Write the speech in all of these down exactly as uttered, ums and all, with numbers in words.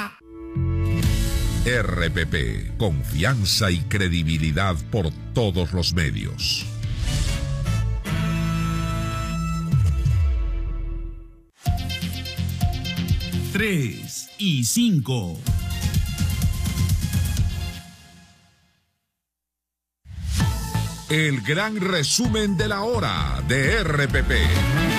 R P P, confianza y credibilidad por todos los medios. Tres y cinco. El gran resumen de la hora de R P P.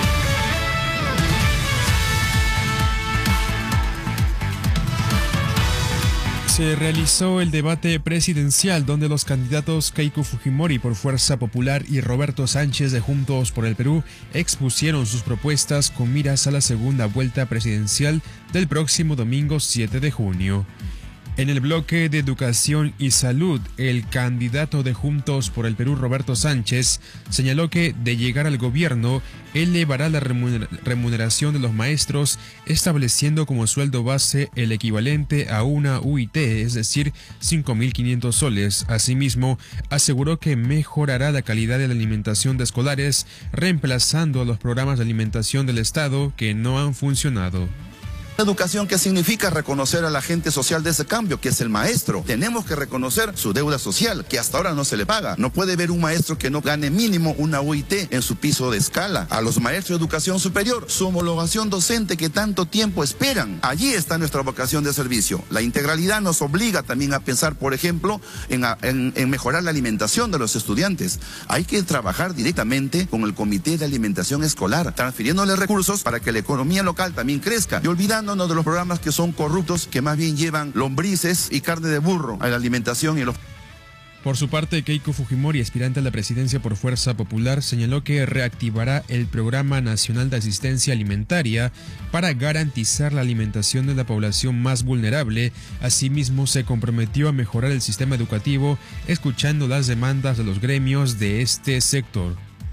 Se realizó el debate presidencial donde los candidatos Keiko Fujimori por Fuerza Popular y Roberto Sánchez de Juntos por el Perú expusieron sus propuestas con miras a la segunda vuelta presidencial del próximo domingo siete de junio. En el bloque de Educación y Salud, el candidato de Juntos por el Perú, Roberto Sánchez, señaló que de llegar al gobierno, elevará la remuneración de los maestros, estableciendo como sueldo base el equivalente a una U I T, es decir, cinco mil quinientos soles. Asimismo, aseguró que mejorará la calidad de la alimentación de escolares, reemplazando a los programas de alimentación del Estado que no han funcionado. Educación, ¿qué significa? Reconocer al agente social de ese cambio, que es el maestro. Tenemos que reconocer su deuda social, que hasta ahora no se le paga. No puede haber un maestro que no gane mínimo una U I T en su piso de escala. A los maestros de educación superior, su homologación docente que tanto tiempo esperan. Allí está nuestra vocación de servicio. La integralidad nos obliga también a pensar, por ejemplo, en, en, en mejorar la alimentación de los estudiantes. Hay que trabajar directamente con el Comité de Alimentación Escolar, transfiriéndole recursos para que la economía local también crezca y olvidando uno de los programas que son corruptos, que más bien llevan lombrices y carne de burro a la alimentación y los... Por su parte, Keiko Fujimori, aspirante a la presidencia por Fuerza Popular, señaló que reactivará el Programa Nacional de Asistencia Alimentaria para garantizar la alimentación de la población más vulnerable. Asimismo, se comprometió a mejorar el sistema educativo, escuchando las demandas de los gremios de este sector.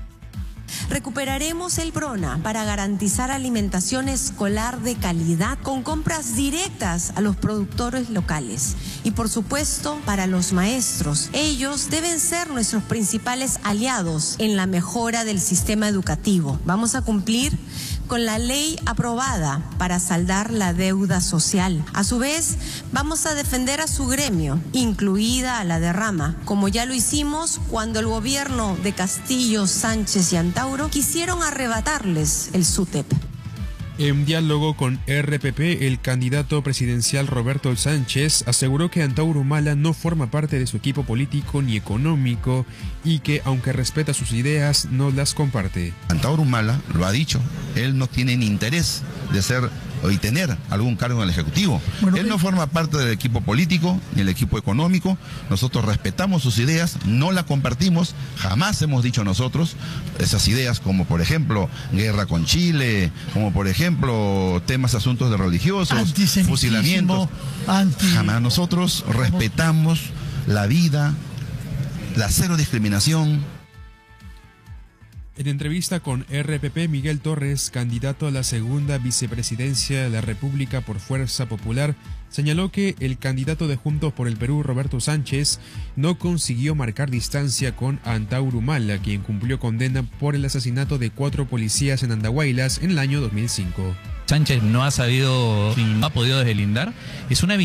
Recuperaremos el PRONA para garantizar alimentación escolar de calidad con compras directas a los productores locales y, por supuesto, para los maestros. Ellos deben ser nuestros principales aliados en la mejora del sistema educativo. Vamos a cumplir con la ley aprobada para saldar la deuda social. A su vez, vamos a defender a su gremio, incluida a la derrama, como ya lo hicimos cuando el gobierno de Castillo, Sánchez y Antauro quisieron arrebatarles el SUTEP. En diálogo con R P P, el candidato presidencial Roberto Sánchez aseguró que Antauro Humala no forma parte de su equipo político ni económico y que, aunque respeta sus ideas, no las comparte. Antauro Humala lo ha dicho, él no tiene ni interés de ser y tener algún cargo en el Ejecutivo. Bueno, él no forma parte del equipo político ni el equipo económico. Nosotros respetamos sus ideas, no las compartimos, jamás hemos dicho nosotros esas ideas, como por ejemplo guerra con Chile, como por ejemplo temas, asuntos de religiosos, fusilamientos. Anti... Jamás. Nosotros respetamos la vida, la cero discriminación. En entrevista con R P P, Miguel Torres, candidato a la segunda vicepresidencia de la República por Fuerza Popular, señaló que el candidato de Juntos por el Perú, Roberto Sánchez, no consiguió marcar distancia con Antauro Humala, quien cumplió condena por el asesinato de cuatro policías en Andahuaylas en el año dos mil cinco. Sánchez no ha sabido, no ha podido deslindar. Es una